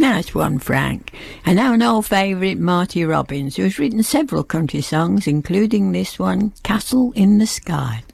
Nice one, Frank. And now an old favourite, Marty Robbins, who has written several country songs, including this one, Castle in the Sky.